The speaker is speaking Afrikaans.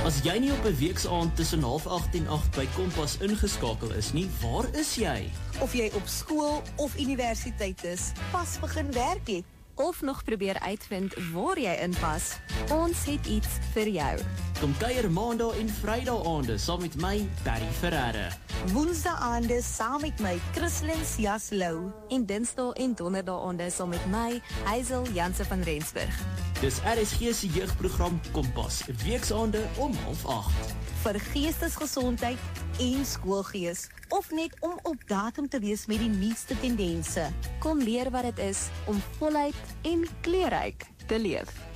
As jy nie op 'n weeksaand tussen 7:30 en 8 by Kompas ingeskakel is nie, waar is jy? Of jy op skool of universiteit is, pas begin werk het. Of nog probeer uitvind waar jy inpas, ons het iets vir jou. Kom kuier maandag en vrydag aande saam met my, Barry Ferreira. Woensdae aande saam met my, Christlyn Jaslou. En dinsdae en donderdae aande saam met my, Hazel Janse van Rensburg. Dis RSG se jeugprogram Kompas, weeksaande om 7:30. Vir geestesgesondheid en skoolgees, of net om op datum te wees met die nuutste tendense. Kom leer wat dit is om voluit en kleurryk te leef.